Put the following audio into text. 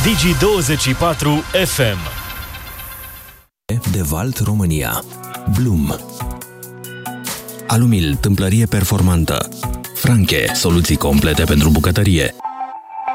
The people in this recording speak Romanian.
Digi24 FM. De Valt, România. Blum. Alumil, tâmplărie performantă. Franche, soluții complete pentru bucătărie.